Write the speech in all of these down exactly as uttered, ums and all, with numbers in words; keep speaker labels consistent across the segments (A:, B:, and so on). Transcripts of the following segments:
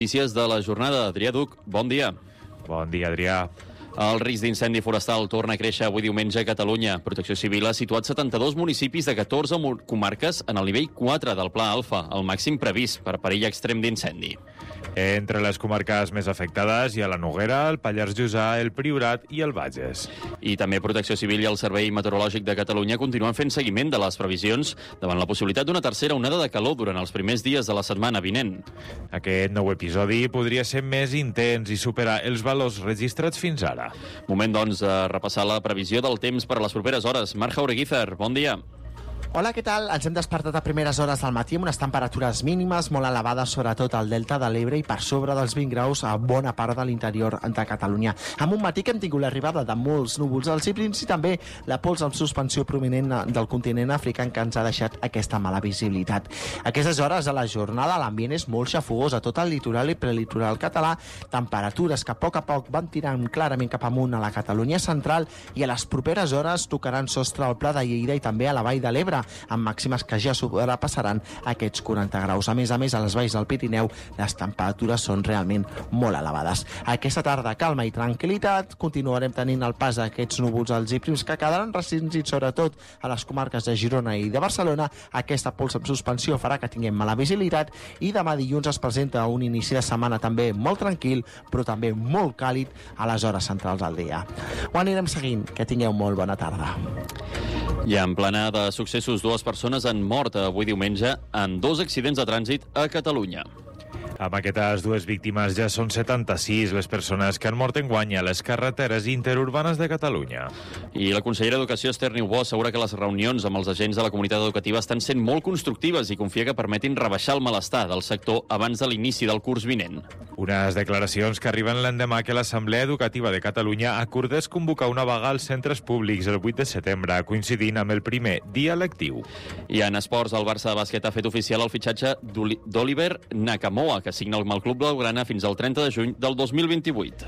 A: Notícies de la jornada. Adrià Duc, bon dia.
B: Bon dia, Adrià.
A: El risc d'incendi forestal torna a créixer avui diumenge a Catalunya. Protecció Civil ha situat setanta-dos municipis de catorze comarques en el nivell quatre del Pla Alfa, el màxim previst per perill extrem d'incendi.
B: Entre les comarques més afectades hi ha la Noguera, el Pallars Jussà, el Priorat i el Bages.
A: I també Protecció Civil i el Servei Meteorològic de Catalunya continuen fent seguiment de les previsions davant la possibilitat d'una tercera onada de calor durant els primers dies de la setmana vinent.
B: Aquest nou episodi podria ser més intens i superar els valors registrats fins ara.
A: Moment, doncs, de repassar la previsió del temps per a les properes hores. Marc Jaureguizar, bon dia.
C: Hola, què tal? Ens hem despertat a primeres hores del matí amb unes temperatures mínimes molt elevades, sobretot al Delta de l'Ebre i per sobre dels vint graus a bona part de l'interior de Catalunya. Amb un matí que hem tingut l'arribada de molts núvols als cíprims i també la pols en suspensió prominent del continent africà que ens ha deixat aquesta mala visibilitat. A aquestes hores de la jornada l'ambient és molt xafogós a tot el litoral i prelitoral català, temperatures que a poc a poc van tirant clarament cap amunt a la Catalunya central i a les properes hores tocaran sostre al Pla de Lleida i també a la Vall de l'Ebre, amb màximes que ja sobrepassaran aquests quaranta graus. A més a més, a les valls del Pirineu les temperatures són realment molt elevades. Aquesta tarda, calma i tranquil·litat, continuarem tenint el pas d'aquests núvols als cíprims que quedaran restringits sobretot a les comarques de Girona i de Barcelona. Aquesta pols en suspensió farà que tinguem mala visibilitat i demà dilluns es presenta un inici de setmana també molt tranquil, però també molt càlid a les hores centrals del dia. Ho anirem seguint. Que tingueu molt bona tarda.
A: I en plana de successos, dues persones han mort avui diumenge en dos accidents de trànsit a Catalunya.
B: Amb aquestes dues víctimes ja són setanta-sis les persones que han mort enguany a les carreteres interurbanes de Catalunya.
A: I la consellera d'Educació, Esther Niubó, assegura que les reunions amb els agents de la comunitat educativa estan sent molt constructives i confia que permetin rebaixar el malestar del sector abans de l'inici del curs vinent.
B: Unes declaracions que arriben l'endemà que l'Assemblea Educativa de Catalunya acordés convocar una vaga als centres públics el vuit de setembre, coincidint amb el primer dia lectiu.
A: I en esports, el Barça de bàsquet ha fet oficial el fitxatge d'Oliver Nakamoa, que signa amb el club blaugrana fins al trenta de juny del dos mil vint-i-vuit.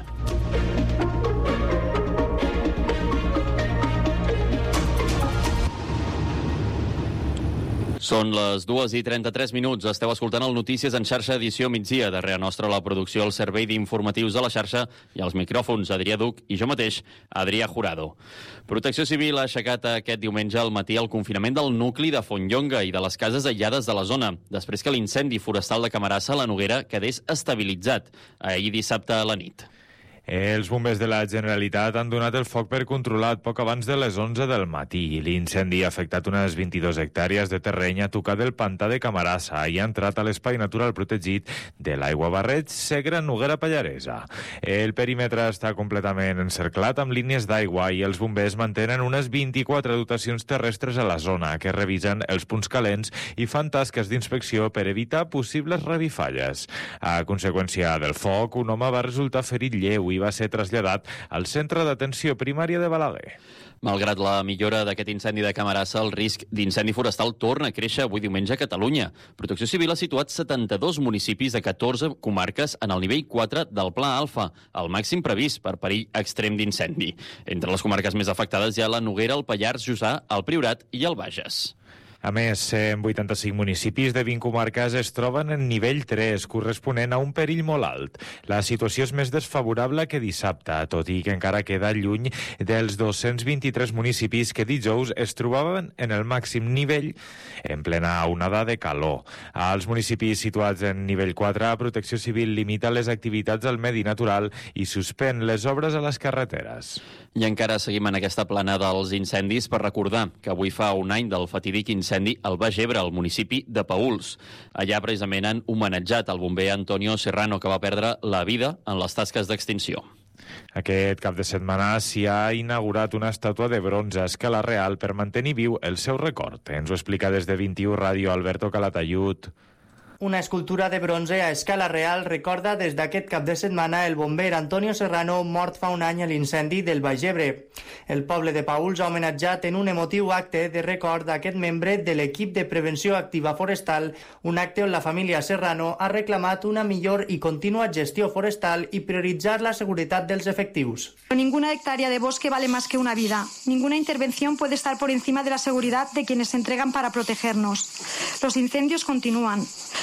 A: Són les dues i trenta-tres minuts. Esteu escoltant el Notícies en xarxa edició migdia. Darrere nostra la producció, el servei d'informatius de la xarxa i els micròfons Adrià Duc i jo mateix, Adrià Jurado. Protecció Civil ha aixecat aquest diumenge al matí el confinament del nucli de Fontlonga i de les cases aïllades de la zona, després que l'incendi forestal de Camarasa a la Noguera quedés estabilitzat ahir dissabte a la nit.
B: Els bombers de la Generalitat han donat el foc per controlat poc abans de les onze del matí. L'incendi ha afectat unes vint-i-dues hectàrees de terreny a tocar del pantà de Camarasa i ha entrat a l'espai natural protegit de l'Aigua Barreig, Segre, Noguera, Pallaresa. El perímetre està completament encerclat amb línies d'aigua i els bombers mantenen unes vint-i-quatre dotacions terrestres a la zona que revisen els punts calents i fan tasques d'inspecció per evitar possibles revifalles. A conseqüència del foc, un home va resultar ferit lleu i va ser traslladat al centre d'atenció primària de Balaguer.
A: Malgrat la millora d'aquest incendi de Camarasa, el risc d'incendi forestal torna a créixer avui diumenge a Catalunya. Protecció Civil ha situat setanta-dos municipis de catorze comarques en el nivell quatre del Pla Alfa, el màxim previst per perill extrem d'incendi. Entre les comarques més afectades hi ha la Noguera, el Pallars Jussà, el Priorat i el Bages.
B: A més, cent vuitanta-cinc municipis de vint comarques es troben en nivell tres, corresponent a un perill molt alt. La situació és més desfavorable que dissabte, tot i que encara queda lluny dels dos-cents vint-i-tres municipis que dijous es trobaven en el màxim nivell en plena onada de calor. Als municipis situats en nivell quatre, Protecció Civil limita les activitats al medi natural i suspèn les obres a les carreteres.
A: I encara seguim en aquesta plana dels incendis per recordar que avui fa un any del fatídic incendi al Baix Ebre, al municipi de Paüls. Allà precisament han homenatjat el bomber Antonio Serrano, que va perdre la vida en les tasques d'extinció.
B: Aquest cap de setmana s'hi ha inaugurat una estàtua de bronze a escala real per mantenir viu el seu record. Ens ho explica des de vint-i-u Ràdio Alberto Calatayud.
D: Una escultura de bronze a escala real recorda des d'aquest cap de setmana el bomber Antonio Serrano, mort fa un any a l'incendi del Baix Ebre. El poble de Paüls ha homenatjat en un emotiu acte de record d'aquest membre de l'equip de prevenció activa forestal, un acte on la família Serrano ha reclamat una millor i contínua gestió forestal i prioritzar la seguretat dels efectius.
E: Ninguna hectárea de bosque vale más que una vida. Ninguna intervención puede estar por encima de la seguridad de quienes se entregan para protegernos. Los incendios continúan.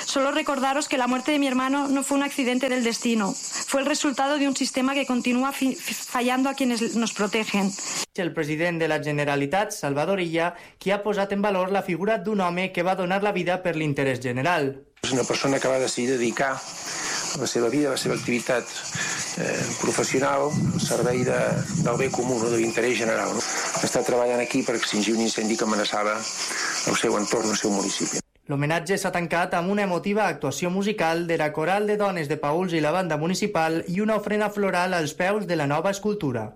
E: Solo recordaros que la muerte de mi hermano no fue un accidente del destino, fue el resultado de un sistema que continúa fallando a quienes nos protegen.
D: El president de la Generalitat, Salvador Illa, qui ha posat en valor la figura d'un home que va donar la vida per l'interès general.
F: És una persona que va decidir dedicar la seva vida, la seva activitat eh, professional al servei de, del bé comú, no? De l'interès general. No? Està treballant aquí per extingir un incendi que amenaçava el seu entorn, el seu municipi.
D: L'homenatge s'ha tancat amb una emotiva actuació musical de la Coral de Dones de Paüls i la banda municipal i una ofrena floral als peus de la nova escultura.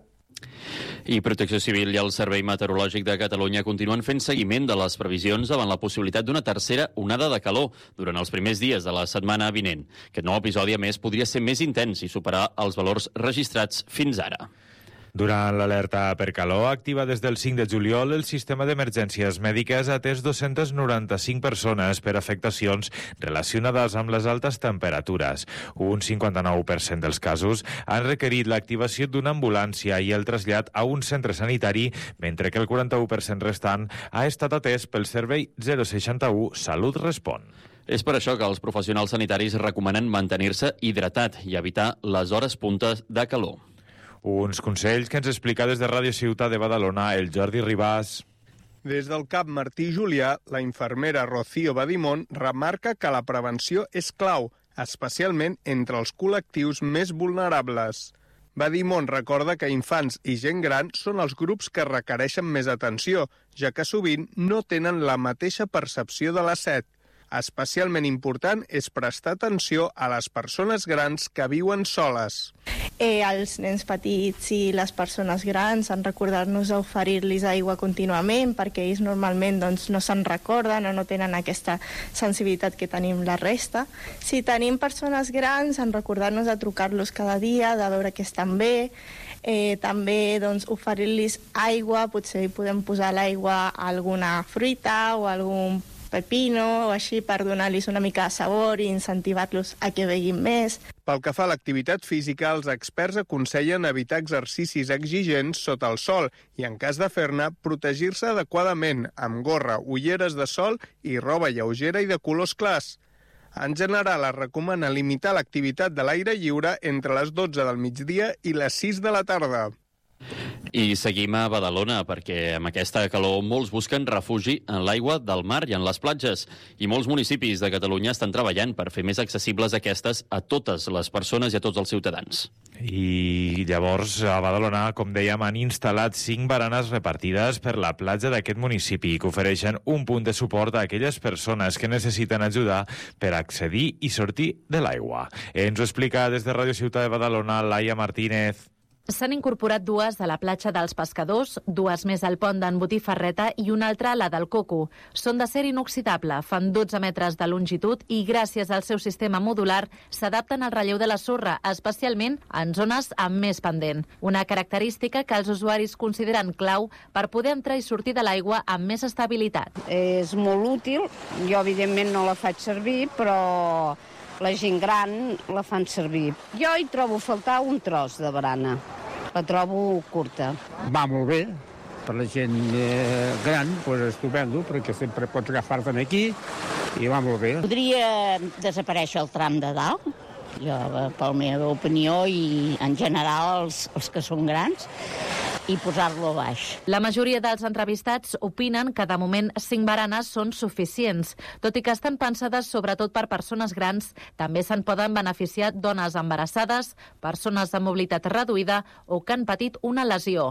A: I Protecció Civil i el Servei Meteorològic de Catalunya continuen fent seguiment de les previsions davant la possibilitat d'una tercera onada de calor durant els primers dies de la setmana vinent. Aquest nou episodi, a més, podria ser més intens i superar els valors registrats fins ara.
B: Durant l'alerta per calor, activa des del cinc de juliol, el sistema d'emergències mèdiques ha atès dos-centes noranta-cinc persones per afectacions relacionades amb les altes temperatures. Un cinquanta-nou per cent dels casos han requerit l'activació d'una ambulància i el trasllat a un centre sanitari, mentre que el quaranta-u per cent restant ha estat atès pel servei zero seixanta-u Salut Respon.
A: És per això que els professionals sanitaris recomanen mantenir-se hidratat i evitar les hores puntes de calor.
B: Uns consells que ens explica des de Ràdio Ciutat de Badalona el Jordi Ribàs.
G: Des del CAP Martí Julià, la infermera Rocío Badimón remarca que la prevenció és clau, especialment entre els col·lectius més vulnerables. Badimón recorda que infants i gent gran són els grups que requereixen més atenció, ja que sovint no tenen la mateixa percepció de la set. Especialment important és prestar atenció a les persones grans que viuen soles.
H: Eh, els nens petits i les persones grans han recordar-nos a oferir-los aigua contínuament perquè ells normalment doncs, no se'n recorden o no tenen aquesta sensibilitat que tenim la resta. Si tenim persones grans, en recordar-nos a trucar-los cada dia, de veure que estan bé. Eh, també doncs, oferir-los aigua, potser podem posar l'aigua a alguna fruita o algun pepino o així per donar-los una mica de sabor i incentivar-los a que beguin més.
G: Pel que fa a l'activitat física, els experts aconsellen evitar exercicis exigents sota el sol i, en cas de fer-ne, protegir-se adequadament amb gorra, ulleres de sol i roba lleugera i de colors clars. En general, es recomana limitar l'activitat de l'aire lliure entre les dotze del migdia i les sis de la tarda.
A: I seguim a Badalona, perquè amb aquesta calor molts busquen refugi en l'aigua del mar i en les platges. I molts municipis de Catalunya estan treballant per fer més accessibles aquestes a totes les persones i a tots els ciutadans.
B: I llavors, a Badalona, com dèiem, han instal·lat cinc baranes repartides per la platja d'aquest municipi que ofereixen un punt de suport a aquelles persones que necessiten ajuda per accedir i sortir de l'aigua. Ens ho explica des de Ràdio Ciutat de Badalona, Laia Martínez.
I: S'han incorporat dues de la platja dels Pescadors, dues més al pont d'en Botifarreta i una altra, la del Coco. Són d'acer inoxidable, fan dotze metres de longitud i gràcies al seu sistema modular s'adapten al relleu de la sorra, especialment en zones amb més pendent. Una característica que els usuaris consideren clau per poder entrar i sortir de l'aigua amb més estabilitat.
J: És molt útil, jo evidentment no la faig servir, però la gent gran la fan servir. Jo hi trobo faltar un tros de barana. La trobo curta.
K: Va molt bé. Per la gent eh, gran, pues, estupendo, perquè sempre pots agafar-te'n aquí i va molt bé.
J: Podria desaparèixer el tram de dalt, jo, per la meva opinió, i en general els, els que són grans, i posar-lo a baix.
I: La majoria dels entrevistats opinen que de moment cinc baranes són suficients. Tot i que estan pensades sobretot per persones grans, també se'n poden beneficiar dones embarassades, persones amb mobilitat reduïda o que han patit una lesió.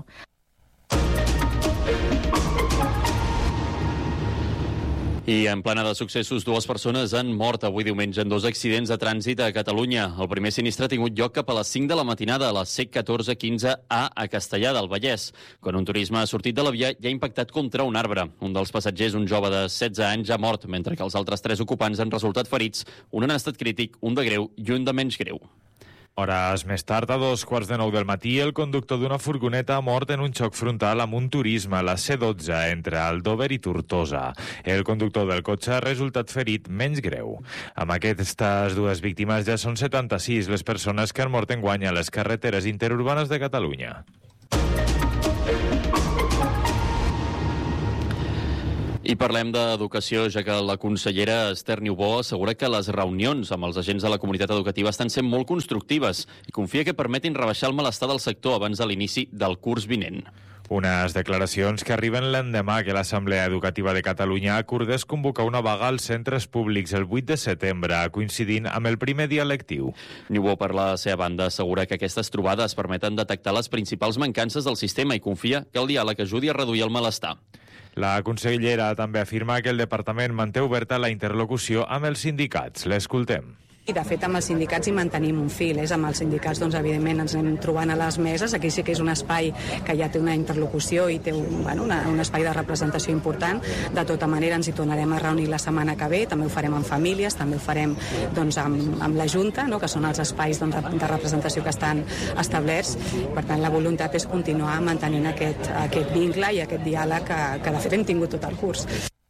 A: I en plana de successos, dues persones han mort avui diumenge en dos accidents de trànsit a Catalunya. El primer sinistre ha tingut lloc cap a les cinc de la matinada a la C catorze quinze A a Castellar del Vallès, quan un turisme ha sortit de la via i ha impactat contra un arbre. Un dels passatgers, un jove de setze anys, ha mort, mentre que els altres tres ocupants han resultat ferits, un en estat crític, un de greu i un de menys greu.
B: Hores més tard, a dos quarts de nou del matí, el conductor d'una furgoneta ha mort en un xoc frontal amb un turisme a la C dotze entre Aldover i Tortosa. El conductor del cotxe ha resultat ferit menys greu. Amb aquestes dues víctimes ja són setanta-sis les persones que han mort enguany a les carreteres interurbanes de Catalunya.
A: I parlem d'educació, ja que la consellera Esther Niubó assegura que les reunions amb els agents de la comunitat educativa estan sent molt constructives i confia que permetin rebaixar el malestar del sector abans de l'inici del curs vinent.
B: Unes declaracions que arriben l'endemà que l'Assemblea Educativa de Catalunya acordés convocar una vaga als centres públics el vuit de setembre, coincidint amb el primer dia lectiu.
A: Niubó, per la seva banda, assegura que aquestes trobades permeten detectar les principals mancances del sistema i confia que el diàleg ajudi a reduir el malestar.
B: La consellera també afirma que el departament manté oberta la interlocució amb els sindicats. L'escoltem.
L: I, de fet, amb els sindicats hi mantenim un fil. És amb els sindicats, doncs, evidentment, ens anem trobant a les meses. Aquí sí que és un espai que ja té una interlocució i té un, bueno, una, un espai de representació important. De tota manera, ens hi tornarem a reunir la setmana que ve. També ho farem amb famílies, també ho farem doncs, amb, amb la Junta, no?, que són els espais doncs, de representació que estan establerts. Per tant, la voluntat és continuar mantenint aquest, aquest vincle i aquest diàleg que, que, de fet, hem tingut tot el curs.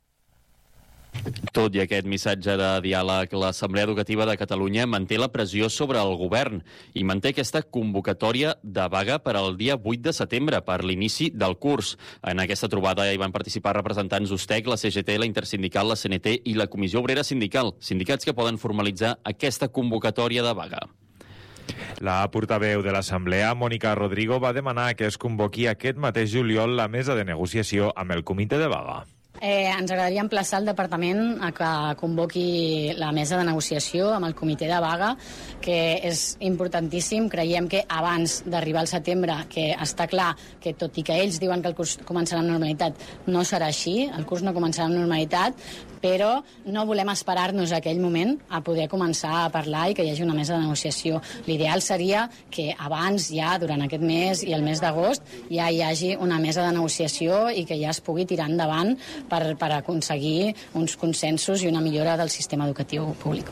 A: Tot i aquest missatge de diàleg, l'Assemblea Educativa de Catalunya manté la pressió sobre el govern i manté aquesta convocatòria de vaga per al dia vuit de setembre, per l'inici del curs. En aquesta trobada hi van participar representants USTEC, la C G T, la Intersindical, la C N T i la Comissió Obrera Sindical, sindicats que poden formalitzar aquesta convocatòria de vaga.
B: La portaveu de l'Assemblea, Mònica Rodrigo, va demanar que es convoqui aquest mateix juliol la mesa de negociació amb el comitè de vaga.
M: Eh, ens agradaria emplaçar el departament a que convoqui la mesa de negociació amb el comitè de vaga, que és importantíssim. Creiem que abans d'arribar al setembre, que està clar que tot i que ells diuen que el curs començarà amb normalitat, no serà així, el curs no començarà amb normalitat, però no volem esperar-nos a aquell moment a poder començar a parlar i que hi hagi una mesa de negociació. L'ideal seria que abans, ja durant aquest mes i el mes d'agost, ja hi hagi una mesa de negociació i que ja es pugui tirar endavant per, per aconseguir uns consensos i una millora del sistema educatiu públic.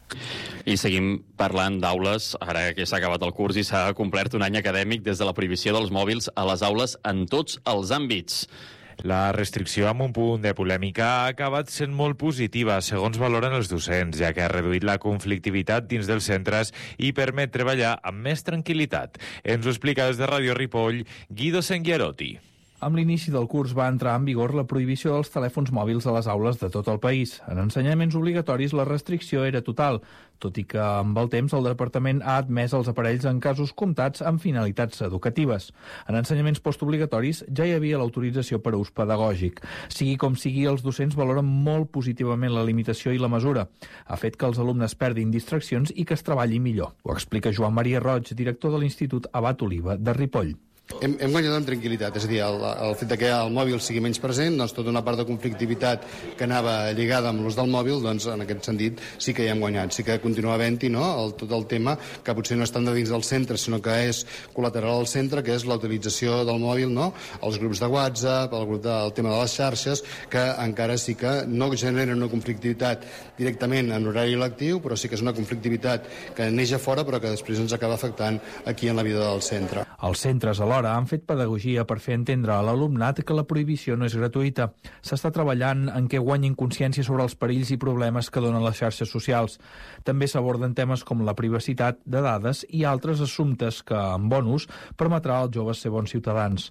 A: I seguim parlant d'aules, ara que s'ha acabat el curs i s'ha complert un any acadèmic des de la prohibició dels mòbils a les aules en tots els àmbits.
B: La restricció amb un punt de polèmica ha acabat sent molt positiva, segons valoren els docents, ja que ha reduït la conflictivitat dins dels centres i permet treballar amb més tranquil·litat. Ens ho explica des de Ràdio Ripoll, Guido Senguierotti.
N: Amb l'inici del curs va entrar en vigor la prohibició dels telèfons mòbils a les aules de tot el país. En ensenyaments obligatoris la restricció era total, tot i que amb el temps el departament ha admès els aparells en casos comptats amb finalitats educatives. En ensenyaments postobligatoris ja hi havia l'autorització per a ús pedagògic. Sigui com sigui, els docents valoren molt positivament la limitació i la mesura. Ha fet que els alumnes perdin distraccions i que es treballi millor. Ho explica Joan Maria Roig, director de l'Institut Abat Oliva de Ripoll.
O: Hem, hem guanyat amb tranquil·litat, és a dir, el, el fet que el mòbil sigui menys present, doncs tota una part de conflictivitat que anava lligada amb l'ús del mòbil, doncs en aquest sentit sí que hi hem guanyat, sí que continua havent-hi, no?, el, tot el tema que potser no és tant de dins del centre, sinó que és col·lateral al centre, que és la utilització del mòbil, no?, els grups de WhatsApp, el, grup de, el tema de les xarxes, que encara sí que no generen una conflictivitat directament en horari lectiu, però sí que és una conflictivitat que neix a fora, però que després ens acaba afectant aquí en la vida del centre.
N: Els centres, alhora, han fet pedagogia per fer entendre a l'alumnat que la prohibició no és gratuïta. S'està treballant en què guanyin consciència sobre els perills i problemes que donen les xarxes socials. També s'aborden temes com la privacitat de dades i altres assumptes que, en bon ús, permetrà als joves ser bons ciutadans.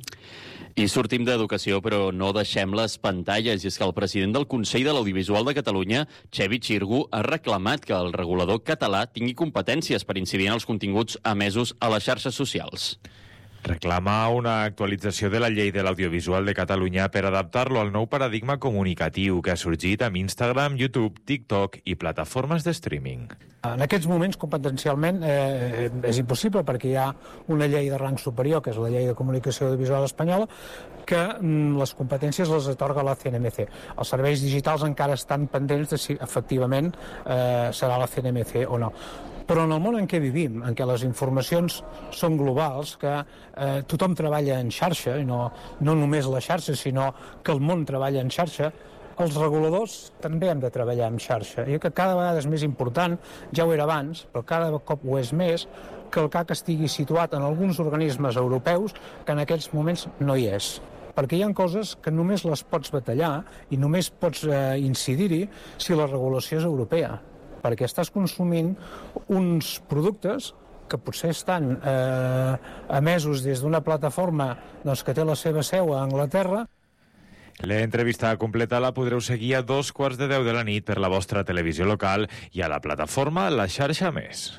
A: I sortim d'educació, però no deixem les pantalles. I és que el president del Consell de l'Audiovisual de Catalunya, Xevi Xirgu, ha reclamat que el regulador català tingui competències per incidir en els continguts emesos a les xarxes socials.
B: Reclama una actualització de la llei de l'audiovisual de Catalunya per adaptar-lo al nou paradigma comunicatiu que ha sorgit amb Instagram, YouTube, TikTok i plataformes de streaming.
P: En aquests moments, competencialment, eh, és impossible perquè hi ha una llei de rang superior, que és la llei de comunicació audiovisual espanyola, que mm, les competències les atorga la C N M C. Els serveis digitals encara estan pendents de si efectivament eh, serà la C N M C o no. Però en el món en què vivim, en què les informacions són globals, que eh, tothom treballa en xarxa, i no, no només la xarxa, sinó que el món treballa en xarxa, els reguladors també hem de treballar en xarxa. I que cada vegada és més important, ja ho era abans, però cada cop ho és més, que el C A C estigui situat en alguns organismes europeus que en aquests moments no hi és. Perquè hi ha coses que només les pots batallar i només pots eh, incidir-hi si la regulació és europea. Perquè estàs consumint uns productes que potser estan eh, emesos des d'una plataforma doncs, que té la seva seu a Anglaterra.
B: L'entrevista completa la podreu seguir a dos quarts de deu de la nit per la vostra televisió local i a la plataforma La Xarxa Més.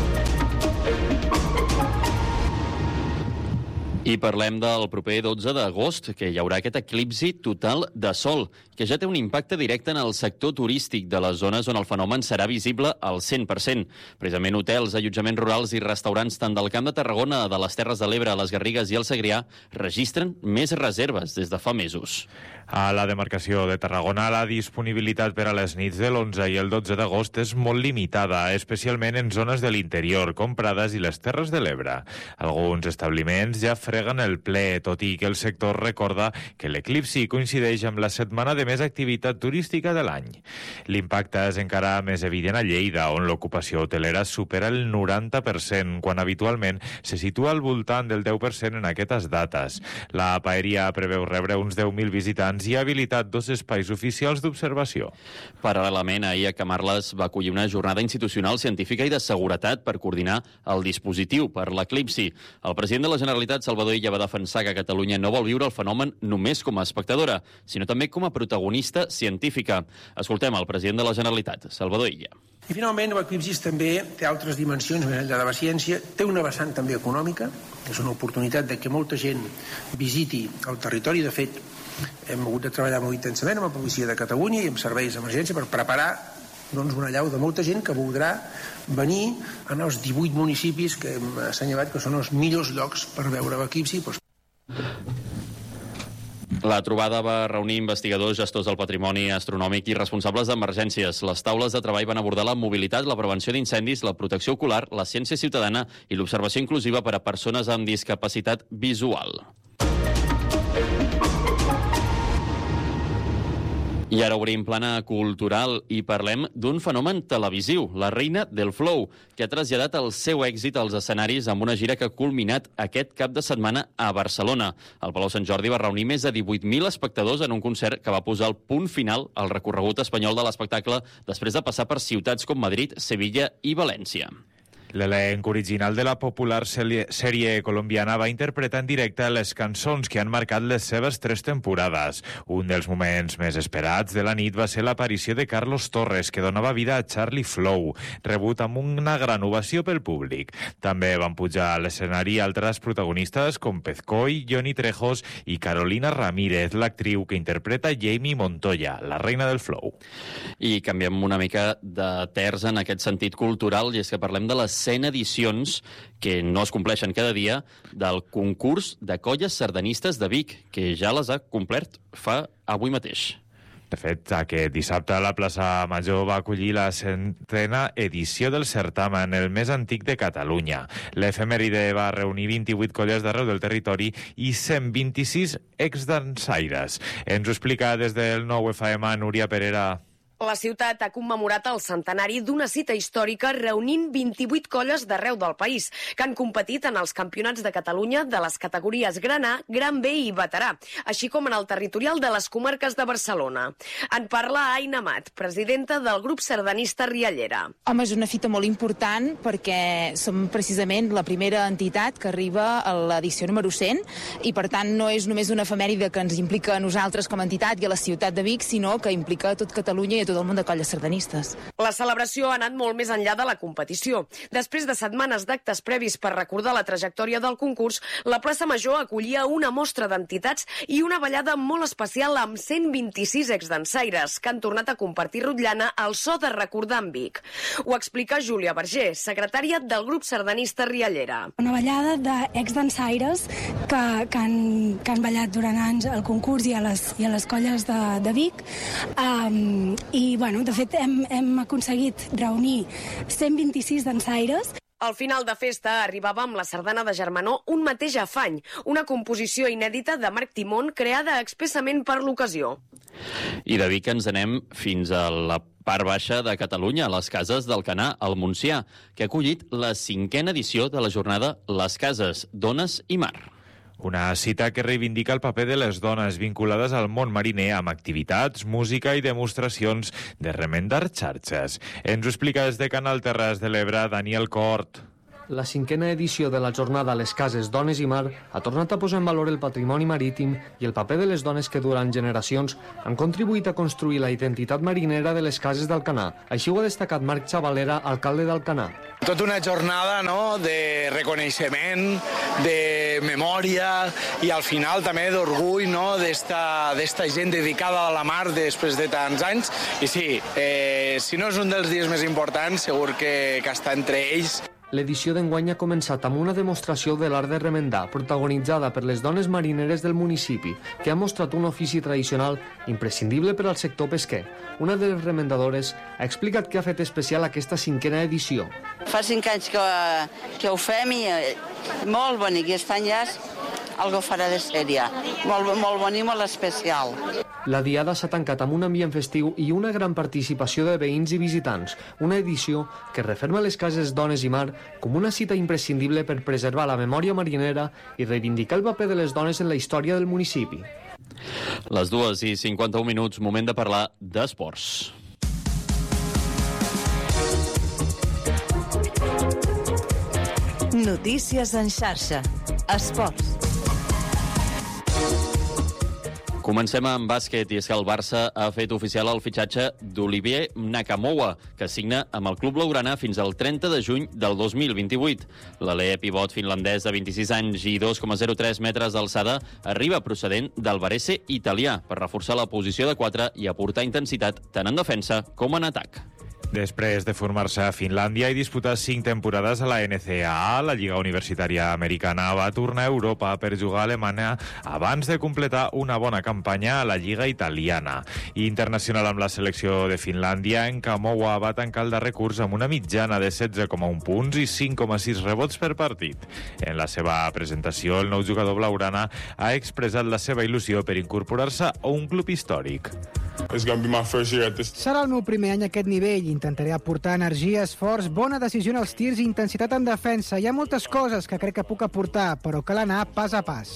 A: I parlem del proper dotze d'agost, que hi haurà aquest eclipsi total de sol, que ja té un impacte directe en el sector turístic de les zones on el fenomen serà visible al cent per cent. Precisament hotels, allotjaments rurals i restaurants tant del Camp de Tarragona, de les Terres de l'Ebre, les Garrigues i el Segrià registren més reserves des de fa mesos.
B: A la demarcació de Tarragona, la disponibilitat per a les nits de l'onze i el dotze d'agost és molt limitada, especialment en zones de l'interior, com Prades i les Terres de l'Ebre. Alguns establiments ja freguen el ple, tot i que el sector recorda que l'eclipsi coincideix amb la setmana de més activitat turística de l'any. L'impacte és encara més evident a Lleida, on l'ocupació hotelera supera el noranta per cent, quan habitualment se situa al voltant del deu per cent en aquestes dates. La Paeria preveu rebre uns deu mil visitants i ha habilitat dos espais oficials d'observació.
A: Paral·lelament, ahir a Camarles va acollir una jornada institucional científica i de seguretat per coordinar el dispositiu per l'eclipsi. El president de la Generalitat, Salvador Illa, va defensar que Catalunya no vol viure el fenomen només com a espectadora, sinó també com a protagonista científica. Escoltem el president de la Generalitat, Salvador Illa.
Q: I finalment l'eclipsi també té altres dimensions més enllà de la ciència, té una vessant també econòmica, és una oportunitat de que molta gent visiti el territori. De fet, hem hagut de treballar molt intensament amb la policia de Catalunya i amb serveis d'emergència per preparar doncs, una allau de molta gent que voldrà venir en els divuit municipis que hem assenyalat que són els millors llocs per veure l'eclipsi. Doncs...
A: La trobada va reunir investigadors, gestors del patrimoni astronòmic i responsables d'emergències. Les taules de treball van abordar la mobilitat, la prevenció d'incendis, la protecció ocular, la ciència ciutadana i l'observació inclusiva per a persones amb discapacitat visual. I ara obrim plana cultural i parlem d'un fenomen televisiu, la reina del flow, que ha traslladat el seu èxit als escenaris amb una gira que ha culminat aquest cap de setmana a Barcelona. El Palau Sant Jordi va reunir més de divuit mil espectadors en un concert que va posar el punt final al recorregut espanyol de l'espectacle després de passar per ciutats com Madrid, Sevilla i València.
B: L'elenc original de la popular sèrie colombiana va interpretar en directe les cançons que han marcat les seves tres temporades. Un dels moments més esperats de la nit va ser l'aparició de Carlos Torres, que donava vida a Charlie Flow, rebut amb una gran ovació pel públic. També van pujar a l'escenari altres protagonistes com Pezcoy, Johnny Trejos i Carolina Ramírez, l'actriu que interpreta Jamie Montoya, la reina del flow.
A: I canviem una mica de terç en aquest sentit cultural, i és que parlem de les cent edicions que no es compleixen cada dia del concurs de colles sardanistes de Vic, que ja les ha complert fa avui mateix.
B: De fet, aquest dissabte la plaça Major va acollir la centena edició del certamen, el més antic de Catalunya. L'efemèride va reunir vint-i-vuit colles d'arreu del territori i cent vint-i-sis exdansaires. Ens ho explica des del nou F M Núria Perera.
R: La ciutat ha commemorat el centenari d'una cita històrica reunint vint-i-vuit colles d'arreu del país, que han competit en els campionats de Catalunya de les categories Gran A, Gran B i Veterà, així com en el territorial de les comarques de Barcelona. En parla Aina Amat, presidenta del grup sardanista Riallera.
S: Home, és una fita molt important perquè som precisament la primera entitat que arriba a l'edició número cent i, per tant, no és només una efemèride que ens implica a nosaltres com a entitat i a la ciutat de Vic, sinó que implica a tot Catalunya i a tot el món de colles sardanistes.
R: La celebració ha anat molt més enllà de la competició. Després de setmanes d'actes previs per recordar la trajectòria del concurs, la plaça Major acollia una mostra d'entitats i una ballada molt especial amb cent vint-i-sis exdansaires que han tornat a compartir rotllana al so de recordar en Vic. Ho explica Júlia Verger, secretària del grup sardanista Riallera.
T: Una ballada d'exdansaires que, que, han, que han ballat durant anys al concurs i a les, i a les colles de, de Vic. Um, I, bueno, de fet, hem, hem aconseguit reunir cent vint-i-sis dansaires.
R: Al final de festa arribava amb la sardana de Germanó Un mateix afany, una composició inèdita de Marc Timón creada expressament per l'ocasió.
A: I de Vic ens anem fins a la part baixa de Catalunya, a les Cases d'Alcanar, al Montsià, que ha acollit la cinquena edició de la jornada Les Cases, Dones i Mar.
B: Una cita que reivindica el paper de les dones vinculades al món mariner amb activitats, música i demostracions de remendar xarxes. Ens ho explica des de Canal Terres de l'Ebre, Daniel Cort.
U: La cinquena edició de la jornada Les Cases Dones i Mar ha tornat a posar en valor el patrimoni marítim i el paper de les dones que durant generacions han contribuït a construir la identitat marinera de les cases d'Alcanar. Així ho ha destacat Marc Xavalera, alcalde d'Alcanar.
V: Tota una jornada, no?, de reconeixement, de memòria i al final també d'orgull, no?, d'esta d'esta gent dedicada a la mar després de tants anys. I sí, eh, si no és un dels dies més importants, segur que, que està entre ells.
U: L'edició d'enguany ha començat amb una demostració de l'art de remendar, protagonitzada per les dones marineres del municipi, que han mostrat un ofici tradicional imprescindible per al sector pesquer. Una de les remendadores ha explicat què ha fet especial aquesta cinquena edició.
W: Fa cinc anys que, que ho fem i molt bonic, i aquest any ja és algo fora de sèrie. Molt, molt bonic, molt especial.
U: La diada s'ha tancat amb un ambient festiu i una gran participació de veïns i visitants, una edició que referma les cases Dones i Mar com una cita imprescindible per preservar la memòria marinera i reivindicar el paper de les dones en la història del municipi.
A: Les dues i cinquanta-un minuts, moment de parlar d'esports.
X: Notícies en xarxa. Esports.
A: Comencem amb bàsquet, i és que el Barça ha fet oficial el fitxatge d'Olivier Nakamoua, que signa amb el club blaugrana fins al trenta de juny del dos mil vint-i-vuit. L'alè pivot finlandès de vint-i-sis anys i dos coma zero tres metres d'alçada arriba procedent del Varese italià per reforçar la posició de quatre i aportar intensitat tant en defensa com en atac.
B: Després de formar-se a Finlàndia i disputar cinc temporades a la N C A A, la Lliga Universitària Americana, va tornar a Europa per jugar a Alemanya abans de completar una bona campanya a la Lliga Italiana. Internacional amb la selecció de Finlàndia, Nkamoua va tancar el darrer curs amb una mitjana de setze coma un punts i cinc coma sis rebots per partit. En la seva presentació, el nou jugador blaugrana ha expressat la seva il·lusió per incorporar-se a un club històric.
Y: Serà el meu primer any a aquest nivell. Intentaré aportar energia, esforç, bona decisió en els tirs i intensitat en defensa. Hi ha moltes coses que crec que puc aportar, però cal anar pas a pas.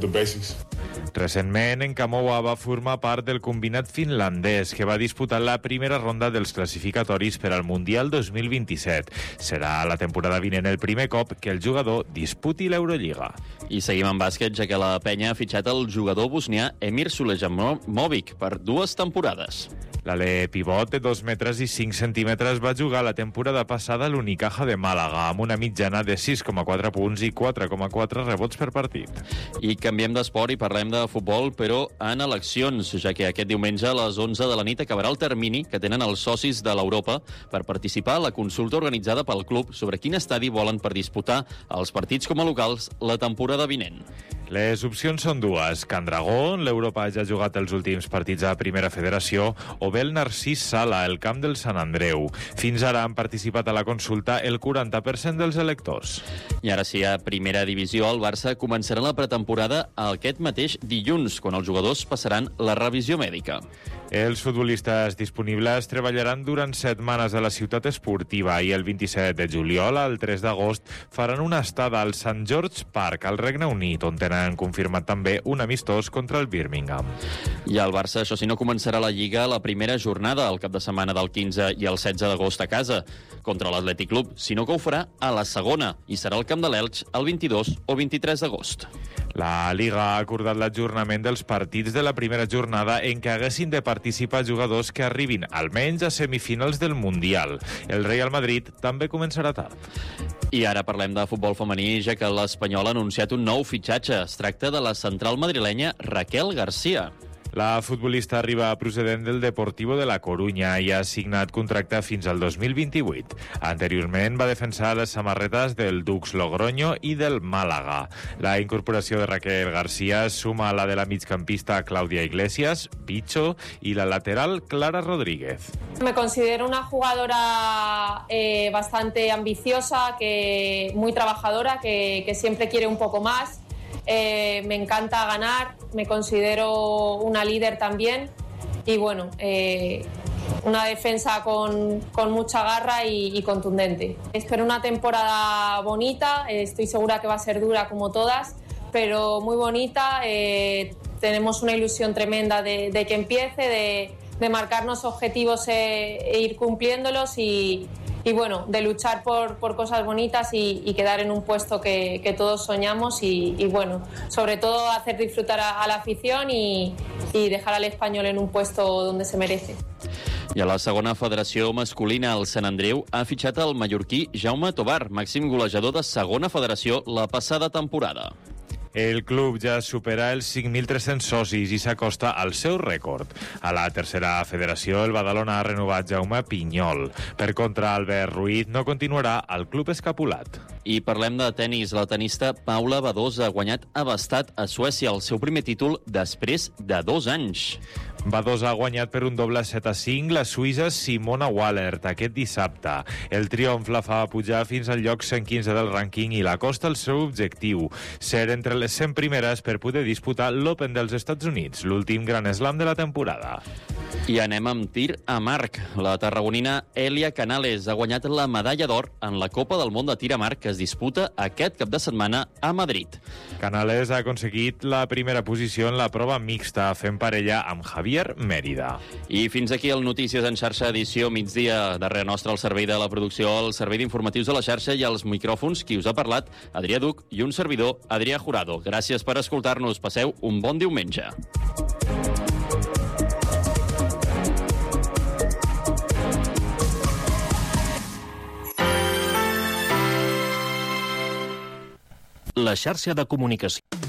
B: Recentment, Nkamoua va formar part del combinat finlandès, que va disputar la primera ronda dels classificatoris per al Mundial dos mil vint-i-set. Serà la temporada vinent el primer cop que el jugador disputi l'Eurolliga.
A: I seguim amb bàsquet, ja que la penya ha fitxat el jugador bosnià Emir Sulejanovic per dues temporades.
B: L'alè pivot de dos metres i cinc centímetres va jugar la temporada passada a l'Unicaja de Màlaga, amb una mitjana de sis coma quatre punts i quatre coma quatre rebots per partit.
A: I canviem d'esport i parlem de futbol, però en eleccions, ja que aquest diumenge a les onze de la nit acabarà el termini que tenen els socis de l'Europa per participar a la consulta organitzada pel club sobre quin estadi volen per disputar els partits com a locals la temporada vinent.
B: Les opcions són dues. Can Dragó, l'Europa ja ha jugat els últims partits a Primera Federació, o bé el Narcís Sala, el camp del Sant Andreu. Fins ara han participat a la consulta el quaranta per cent dels electors.
A: I ara sí, a Primera Divisió, el Barça començarà la pretemporada aquest mateix dilluns, quan els jugadors passaran la revisió mèdica.
B: Els futbolistes disponibles treballaran durant setmanes a la ciutat esportiva i el vint-i-set de juliol al tres d'agost faran una estada al Saint George Park, al Regne Unit, on tenen confirmat també un amistós contra el Birmingham.
A: I el Barça, això sí, no començarà la Lliga la primera jornada, el cap de setmana del quinze i el setze d'agost a casa, contra l'Atlètic Club, sinó que ho farà a la segona, i serà al camp de l'Elx el vint-i-dos o vint-i-tres d'agost.
B: La Liga ha acordat l'ajornament dels partits de la primera jornada en què haguessin de participar jugadors que arribin almenys a semifinals del Mundial. El Real Madrid també començarà tard.
A: I ara parlem de futbol femení, ja que l'Espanyol ha anunciat un nou fitxatge. Es tracta de la central madrilenya Raquel García.
B: La futbolista arriba procedent del Deportivo de la Corunya i ha signat contracte fins al dos mil vint-i-vuit. Anteriorment va defensar les samarretes del Dux Logroño i del Màlaga. La incorporació de Raquel García suma a la de la migcampista Claudia Iglesias, Picho, y la lateral Clara Rodríguez.
Z: Me considero una jugadora eh, bastante ambiciosa, que muy trabajadora, que, que siempre quiere un poco más. Eh, me encanta ganar, me considero una líder también y bueno, eh, una defensa con, con mucha garra y, y contundente. Espero una temporada bonita, eh, estoy segura que va a ser dura como todas, pero muy bonita. Eh, tenemos una ilusión tremenda de, de que empiece, de, de marcarnos objetivos e, e ir cumpliéndolos y, y bueno, de luchar por, por cosas bonitas y, y quedar en un puesto que, que todos soñamos y, y bueno, sobre todo hacer disfrutar a, a la afición y, y dejar al Español en un puesto donde se merece.
A: I a la segona federació masculina, el Sant Andreu ha fitxat el mallorquí Jaume Tobar, màxim golejador de segona federació la passada temporada.
B: El club ja supera els cinc mil tres-cents socis i s'acosta al seu rècord. A la tercera federació, el Badalona ha renovat Jaume Pinyol. Per contra, Albert Ruiz no continuarà al club escapulat.
A: I parlem de tenis. La tenista Paula Badosa ha guanyat a Bastad, a Suècia, el seu primer títol després de dos anys.
B: Badosa ha guanyat per un doble set a cinc la suïssa Simona Wallert aquest dissabte. El triomf la fa pujar fins al lloc cent quinze del rànquing i l'acosta al seu objectiu, ser entre les cent primeres per poder disputar l'Open dels Estats Units, l'últim gran slam de la temporada.
A: I anem amb tir a marc. La tarragonina Elia Canales ha guanyat la medalla d'or en la Copa del Món de tir a marc que es disputa aquest cap de setmana a Madrid.
B: Canales ha aconseguit la primera posició en la prova mixta, fent parella amb Javier Mérida.
A: I fins aquí el Notícies en xarxa, edició migdia. Darrere nostre, el servei de la producció, el servei d'informatius de la xarxa i els micròfons, qui us ha parlat, Adrià Duc, i un servidor, Adrià Jurado. Gràcies per escoltar-nos. Passeu un bon diumenge.
C: La xarxa de comunicació.